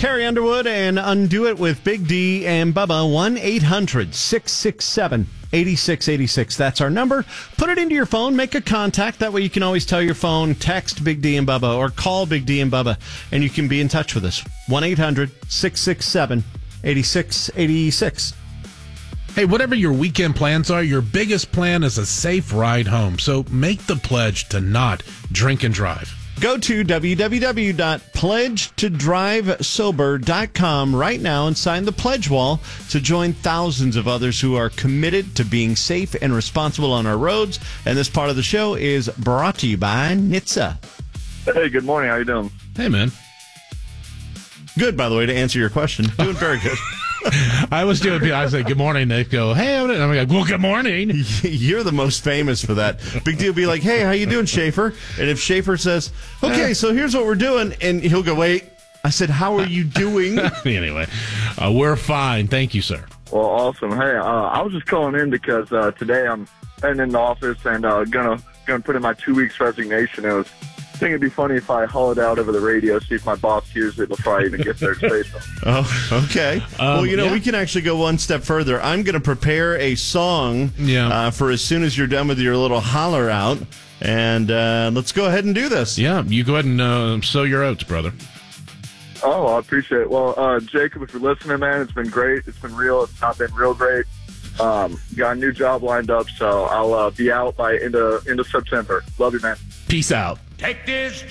Carrie Underwood and Undo It with Big D and Bubba. 1-800-667-8686. That's our number. Put it into your phone. Make a contact. That way you can always tell your phone, text Big D and Bubba, or call Big D and Bubba, and you can be in touch with us. 1-800-667-8686. Hey, whatever your weekend plans are, your biggest plan is a safe ride home. So make the pledge to not drink and drive. Go to www.pledgetodrivesober.com right now and sign the pledge wall to join thousands of others who are committed to being safe and responsible on our roads. And this part of the show is brought to you by NHTSA. Hey, good morning. How you doing? Hey, man. Good, by the way, to answer your question. Doing very good. I was like, good morning. They go, hey, I'm like, well, good morning. You're the most famous for that. Big deal be like, hey, how you doing, Schaefer? And if Schaefer says, okay, so here's what we're doing, and he'll go, wait. I said, how are you doing? Anyway, we're fine. Thank you, sir. Well, awesome. Hey, I was just calling in because today I'm heading in the office and gonna put in my 2 weeks resignation. I think it'd be funny if I haul it out over the radio, see if my boss hears it before I even get there to say something. Oh, okay. Well, we can actually go one step further. I'm going to prepare a song for as soon as you're done with your little holler out, and let's go ahead and do this. Yeah, you go ahead and sow your oats, brother. Oh, I appreciate it. Well, Jacob, if you're listening, man, it's been great. It's been real. It's not been real great. Got a new job lined up, so I'll be out by end of September. Love you, man. Peace out. Take this